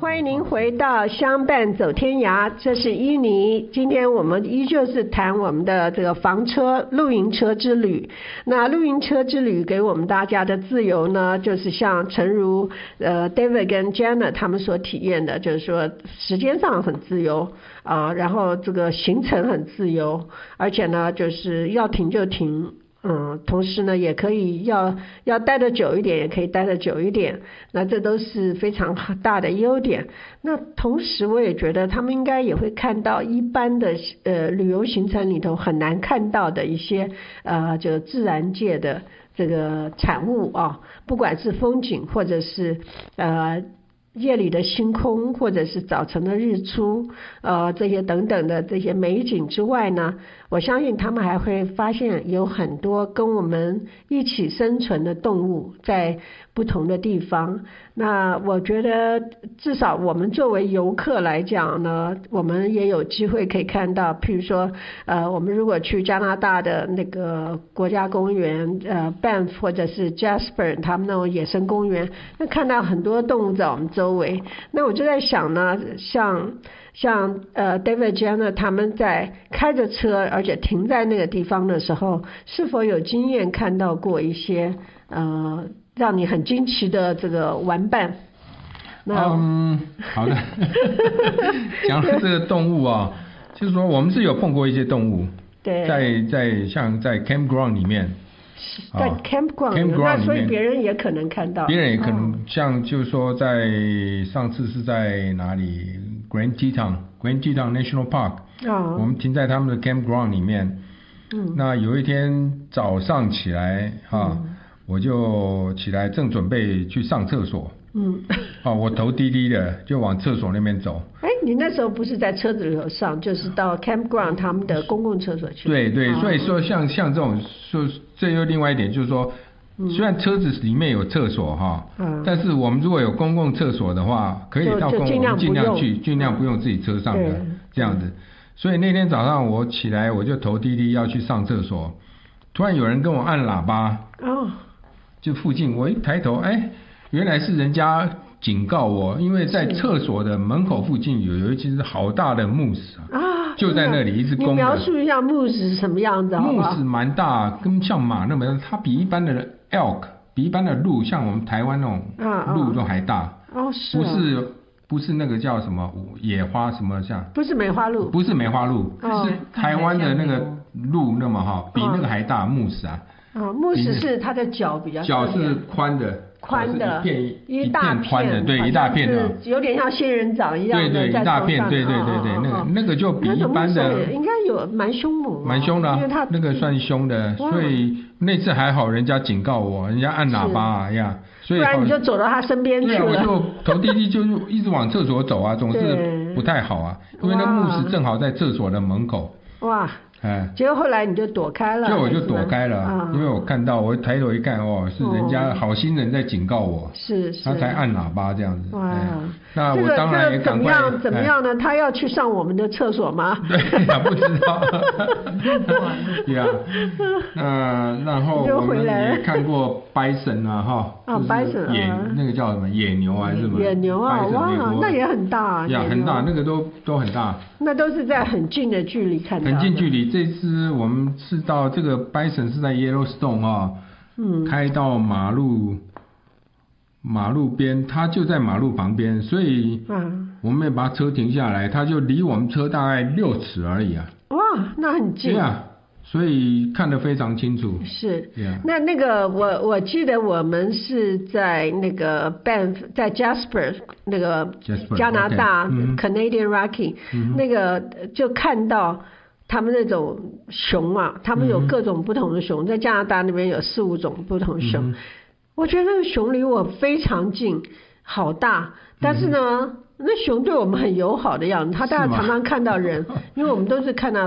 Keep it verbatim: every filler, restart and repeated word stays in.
欢迎您回到相伴走天涯，这是伊妮。今天我们依旧是谈我们的这个房车露营车之旅。那露营车之旅给我们大家的自由呢，就是像诚如呃 David 跟 Jenna 他们所体验的，就是说时间上很自由啊、呃，然后这个行程很自由，而且呢就是要停就停。嗯，同时呢，也可以要要待得久一点，也可以待得久一点，那这都是非常大的优点。那同时，我也觉得他们应该也会看到一般的呃旅游行程里头很难看到的一些呃就自然界的这个产物啊，不管是风景或者是呃。夜里的星空，或者是早晨的日出，呃，这些等等的这些美景之外呢，我相信他们还会发现有很多跟我们一起生存的动物在不同的地方。那我觉得至少我们作为游客来讲呢，我们也有机会可以看到，譬如说，呃，我们如果去加拿大的那个国家公园，呃 Banff 或者是 Jasper 他们那种野生公园，那看到很多动物在我们周围。那我就在想呢，像像呃 David Jenna 他们在开着车而且停在那个地方的时候，是否有经验看到过一些呃让你很惊奇的这个玩伴？ 嗯，好的。讲到这个动物啊，就是说我们是有碰过一些动物， 对，在在像在 campground 里面。 在 campground， campground 那所以别人也可能看到， 别人也可能、哦、像就是说在上次是在哪里 Grand Teton Grand Teton National Park，、哦、我们停在他们的 campground 里面。嗯，那有一天早上起来哈、嗯，我就起来正准备去上厕所。嗯，哦，我头低低的就往厕所那边走。 哎，你那时候不是在车子里头上，就是到 campground 他们的公共厕所去。 对对， 哦、 所以说像像这种，说这又另外一点就是说，嗯、虽然车子里面有厕所哈、嗯，但是我们如果有公共厕所的话，可以到公共，尽量尽量去，尽量不用自己车上的这样子。所以那天早上我起来，我就头低低要去上厕所，突然有人跟我按喇叭。哦。就附近，我一抬头，哎。原来是人家警告我，因为在厕所的门口附近有有一只好大的木石啊，就在那里一只公的。 你描述一下木石是什么样子好不好？ 木石蛮大，跟像马那么大，它比一般的 elk， 比一般的鹿，像我们台湾那种鹿都还大。哦，是。不是不是那个叫什么野花什么像？ 不是梅花鹿。 不是梅花鹿，哦、是台湾的那个鹿那么哈，比那个还大木石啊。 哦，木石是它的脚比较。 脚是宽的。 宽的， 一片一大片宽的，对，一大片的， 有点像仙人掌一样的， 对对，一大片，对对对对，那个那个就比一般的应该有蛮凶猛， 蛮凶的，因为它那个算凶的，所以那次还好，人家警告我，人家按喇叭啊呀，所以不然你就走到他身边去了， 对，我就头低低就一直往厕所走啊，总是不太好啊，因为那牧师正好在厕所的门口， 哇。哎，结果后来你就躲开了， 就我就躲开了，啊、因为我看到，我抬头一看，哦，是人家好心人在警告我， 是是， 他才按喇叭这样子。哇，哎、那我当然也赶快。 这个、这个、怎么样？怎么样呢？哎、他要去上我们的厕所吗？ 对呀，不知道。呀，那然后我们也看过 bison 啊，哈， 啊 bison 野、啊、那个叫什么野牛还是什么？ 野牛啊，哇，那也很大。 呀，很大，那个都都很大。 那都是在很近的距离看到的。 很近距离，这次我们是到这个 Bison 是在 Yellowstone 啊、哦，嗯，开到马路马路边，它就在马路旁边，所以，嗯，我们也把车停下来，它就离我们车大概六尺而已啊。 哇，那很近。 对啊，所以看得非常清楚。 是， yeah. 那那个我我记得我们是在那个 Banff， 在 Jasper 那个加拿大 Jasper, okay. Canadian Rocky，、嗯、那个就看到他们那种熊啊，他们有各种不同的熊，嗯、在加拿大那边有四五种不同的熊，嗯、我觉得那个熊离我非常近，好大，但是呢。嗯那熊对我们很友好的样子，它大概常常看到人，因为我们都是看到